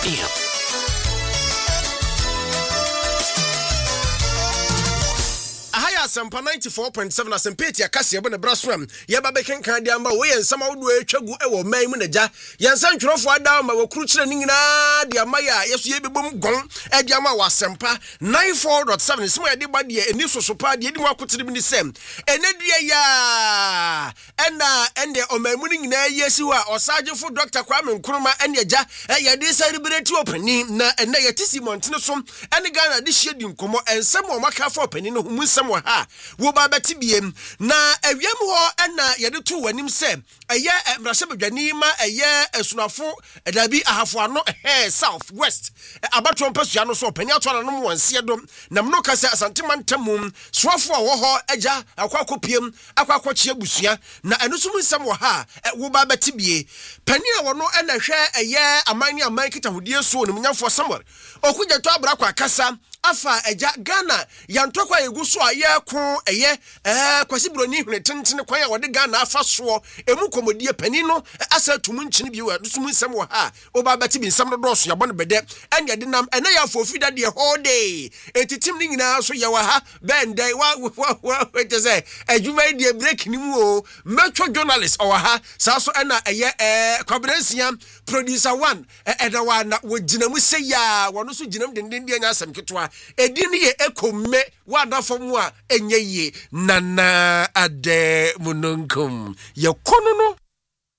Asampa 94.7 Asampeti akase ebe ne brasram ye ba bekenkan de amba wo ye nsama wo do atwagu e wo man mu naja ye nsan twrofo ada ma wakuru kire ni nyina de amaya yeso ye bebom gon e de ama wa Asampa 94.7 simo ye de ba de eni sosopa de edi mu akotire bi ni sem enedua ya ende o man mu ni nyina yesi wa osagefo Dr. Kwame Nkrumah ene agya ye de celebrate opani na ene ye tisi montene so ene Ghana de hye di nkomo ensem o maka fa opani no hu nsem wa wo ba beti biem na awiem ho na yede to wanim se eye mrahye bedwani ma eye esunafo dabi ahafo ano south west abato mpasua no so opani atwana no wonse dom na mno kase asantemantamum soafo wo ho agya akwakopiem akwakoche busua na enusum nsem wo ha wo ba beti bie pani a wono na hwe eye aman kitahudie so ne munyafo Samuel okugyeto abra kwa kasa afa eja Ghana yantokwa egu so ayeko eye kwasi broni hune tentene kwan ya wode Ghana afa so emu komodie pani no asa tumu nchine bi wa dusum nsem wo ha oba bati bi nsem no doso ya bone bede enya de nam ena ya fofi da de whole day etitim ni nyina so ye wa ha bendai wa wete say adwuma die break ni mu o metro journalist o wa ha sa so ena eye kwabrensia producer 1 edawa na wogina mu se ya wono so ginam denden de anya asem ketwa edini ye ekome wadafom a enye ye nana ade mununkum ye kono no